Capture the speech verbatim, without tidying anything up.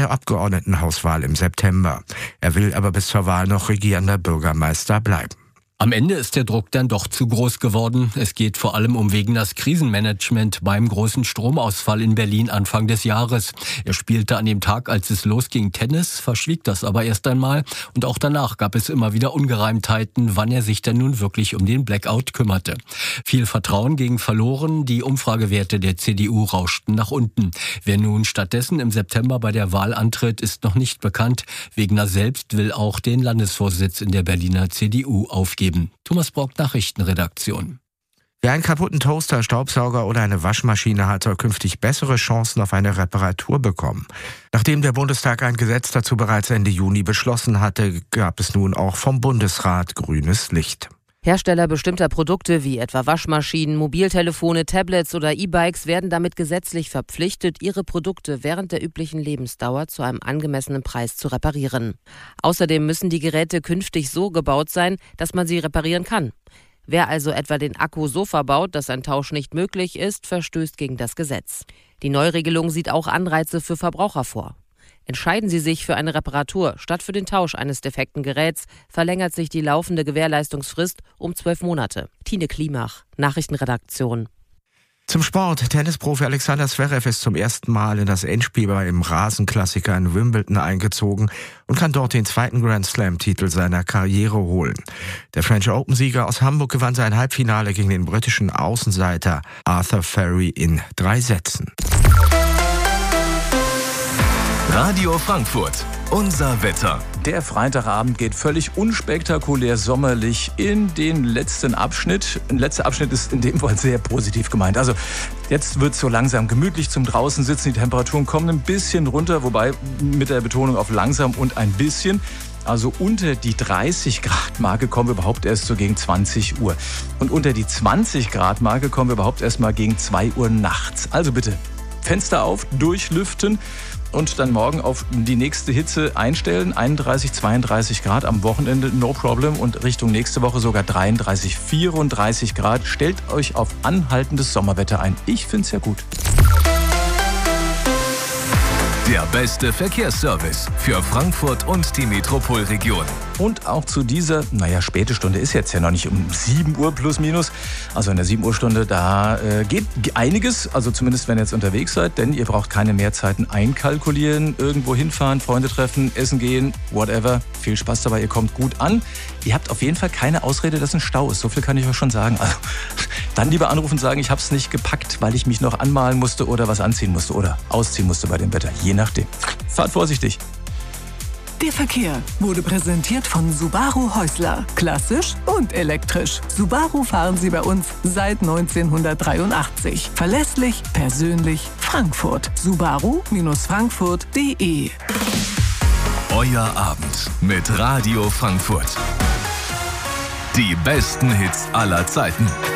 der Abgeordnetenhauswahl im September. Er will aber bis zur Wahl noch regierender Bürgermeister bleiben. Am Ende ist der Druck dann doch zu groß geworden. Es geht vor allem um Wegeners Krisenmanagement beim großen Stromausfall in Berlin Anfang des Jahres. Er spielte an dem Tag, als es losging, Tennis, verschwieg das aber erst einmal. Und auch danach gab es immer wieder Ungereimtheiten, wann er sich denn nun wirklich um den Blackout kümmerte. Viel Vertrauen ging verloren, die Umfragewerte der C D U rauschten nach unten. Wer nun stattdessen im September bei der Wahl antritt, ist noch nicht bekannt. Wegener selbst will auch den Landesvorsitz in der Berliner C D U aufgeben. Thomas Brock, Nachrichtenredaktion. Wer einen kaputten Toaster, Staubsauger oder eine Waschmaschine hat, soll künftig bessere Chancen auf eine Reparatur bekommen. Nachdem der Bundestag ein Gesetz dazu bereits Ende Juni beschlossen hatte, gab es nun auch vom Bundesrat grünes Licht. Hersteller bestimmter Produkte wie etwa Waschmaschinen, Mobiltelefone, Tablets oder E-Bikes werden damit gesetzlich verpflichtet, ihre Produkte während der üblichen Lebensdauer zu einem angemessenen Preis zu reparieren. Außerdem müssen die Geräte künftig so gebaut sein, dass man sie reparieren kann. Wer also etwa den Akku so verbaut, dass ein Tausch nicht möglich ist, verstößt gegen das Gesetz. Die Neuregelung sieht auch Anreize für Verbraucher vor. Entscheiden Sie sich für eine Reparatur statt für den Tausch eines defekten Geräts, verlängert sich die laufende Gewährleistungsfrist um zwölf Monate. Tine Klimach, Nachrichtenredaktion. Zum Sport. Tennisprofi Alexander Zverev ist zum ersten Mal in das Endspiel beim Rasenklassiker in Wimbledon eingezogen und kann dort den zweiten Grand-Slam-Titel seiner Karriere holen. Der French Open-Sieger aus Hamburg gewann sein Halbfinale gegen den britischen Außenseiter Arthur Ferry in drei Sätzen. Radio Frankfurt, unser Wetter. Der Freitagabend geht völlig unspektakulär sommerlich in den letzten Abschnitt. Ein letzter Abschnitt ist in dem Fall sehr positiv gemeint. Also jetzt wird es so langsam gemütlich zum draußen sitzen. Die Temperaturen kommen ein bisschen runter, wobei mit der Betonung auf langsam und ein bisschen. Also unter die dreißig Grad Marke kommen wir überhaupt erst so gegen zwanzig Uhr. Und unter die zwanzig Grad Marke kommen wir überhaupt erst mal gegen zwei Uhr nachts. Also bitte Fenster auf, durchlüften. Und dann morgen auf die nächste Hitze einstellen. einunddreißig, zweiunddreißig Grad am Wochenende, no problem. Und Richtung nächste Woche sogar dreiunddreißig, vierunddreißig Grad. Stellt euch auf anhaltendes Sommerwetter ein. Ich find's ja gut. Der beste Verkehrsservice für Frankfurt und die Metropolregion. Und auch zu dieser, naja, späte Stunde ist jetzt ja noch nicht um sieben Uhr plus minus. Also in der sieben Uhr Stunde, da äh, geht einiges, also zumindest wenn ihr jetzt unterwegs seid, denn ihr braucht keine Mehrzeiten einkalkulieren, irgendwo hinfahren, Freunde treffen, essen gehen, whatever. Viel Spaß dabei, ihr kommt gut an. Ihr habt auf jeden Fall keine Ausrede, dass ein Stau ist, so viel kann ich euch schon sagen. Also, dann lieber anrufen und sagen, ich habe es nicht gepackt, weil ich mich noch anmalen musste oder was anziehen musste oder ausziehen musste bei dem Wetter, je nachdem. Fahrt vorsichtig. Der Verkehr wurde präsentiert von Subaru Häusler. Klassisch und elektrisch. Subaru fahren Sie bei uns seit neunzehnhundertdreiundachtzig. Verlässlich, persönlich, Frankfurt. Subaru Frankfurt punkt de. Euer Abend mit Radio Frankfurt. Die besten Hits aller Zeiten.